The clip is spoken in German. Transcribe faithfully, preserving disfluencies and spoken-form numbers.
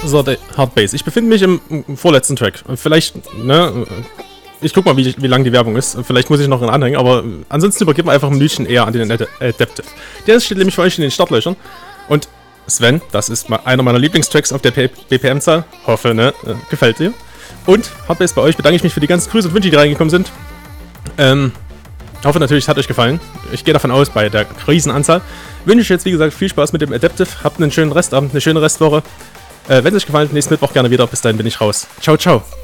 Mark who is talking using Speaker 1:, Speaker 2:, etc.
Speaker 1: so der Hard Bass. Ich befinde mich im, im vorletzten Track. Vielleicht, ne, ich guck mal, wie, wie lang die Werbung ist. Vielleicht muss ich noch einen anhängen, aber ansonsten übergeben wir einfach ein Minütchen eher an den Adaptive. Der steht nämlich für euch in den Startlöchern. Und Sven, das ist einer meiner Lieblingstracks auf der B P M-Zahl. Hoffe, ne, gefällt dir. Und Hard Bass bei euch, bedanke ich mich für die ganzen Grüße und Wünsche, die reingekommen sind. Ähm, hoffe natürlich, es hat euch gefallen. Ich gehe davon aus, bei der Riesenanzahl. Wünsche ich jetzt, wie gesagt, viel Spaß mit dem Adaptive. Habt einen schönen Restabend, eine schöne Restwoche. Äh, wenn es euch gefallen hat, nächsten Mittwoch gerne wieder. Bis dahin bin ich raus. Ciao, ciao.